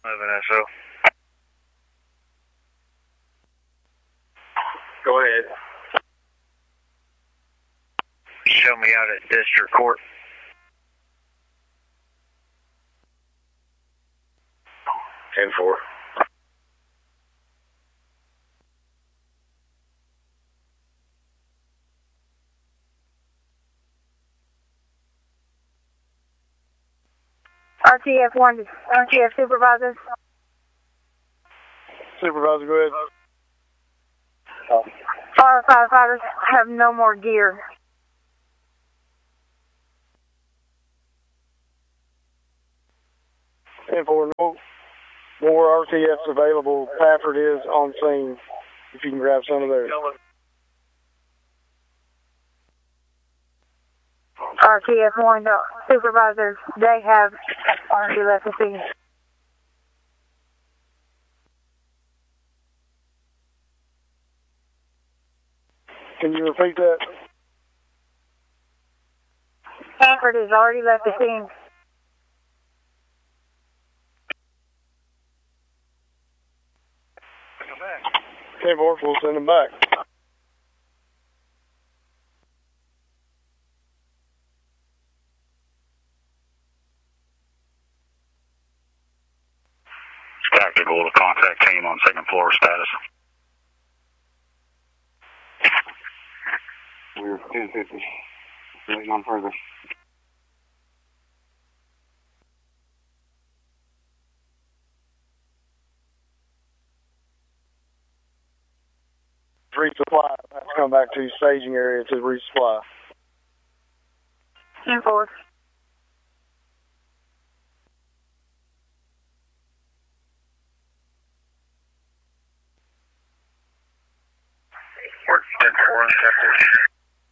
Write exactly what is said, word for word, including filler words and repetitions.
eleven S O. Go ahead. Show me out at District Court. ten four. R T F one, R T F supervisor. Supervisor, go ahead. Oh. Fire firefighters have no more gear. ten four, no more R T Fs available. Pafford is on scene. If you can grab some of theirs. R T F one, the supervisors, they have already left the scene. Can you repeat that? Pafford has already left the scene. ten four, we'll send them back. Tactical to contact team on second floor status. We're ten fifty. Waiting on further. Resupply. Let's come back to staging area to resupply. ten four. We're ten four,